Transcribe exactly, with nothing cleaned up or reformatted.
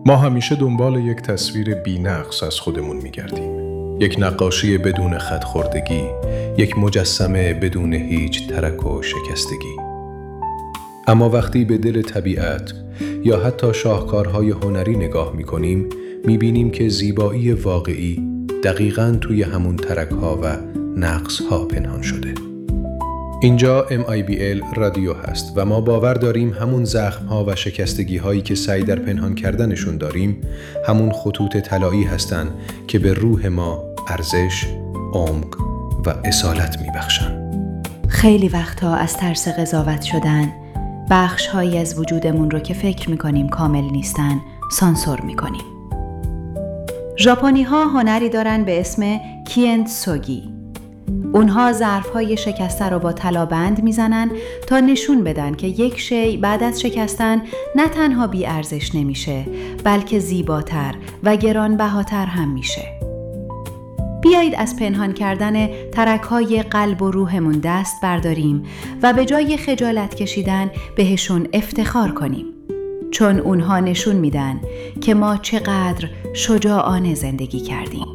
ما همیشه دنبال یک تصویر بی‌نقص از خودمون می‌گردیم. یک نقاشی بدون خط‌خوردگی، یک مجسمه بدون هیچ ترک و شکستگی. اما وقتی به دل طبیعت یا حتی شاهکارهای هنری نگاه می‌کنیم، می‌بینیم که زیبایی واقعی دقیقاً توی همون ترک‌ها و نقص‌ها پنهان شده. اینجا ام آی بی ال رادیو هست و ما باور داریم همون زخم‌ها و شکستگی‌هایی که سعی در پنهان کردنشون داریم، همون خطوط طلایی هستن که به روح ما ارزش، عمق و اصالت میبخشن. خیلی وقتها از ترس قضاوت شدن، بخش‌هایی از وجودمون رو که فکر می‌کنیم کامل نیستن، سانسور می‌کنیم. ژاپنی‌ها هنری دارن به اسم کینتسوگی. اونها ظرف‌های شکسته رو با طلا بند میزنن تا نشون بدن که یک شی بعد از شکستن نه تنها بی ارزش نمیشه، بلکه زیباتر و گرانبهاتر هم میشه. بیایید از پنهان کردن ترک‌های قلب و روحمون دست برداریم و به جای خجالت کشیدن بهشون افتخار کنیم، چون اونها نشون میدن که ما چقدر شجاعانه زندگی کردیم.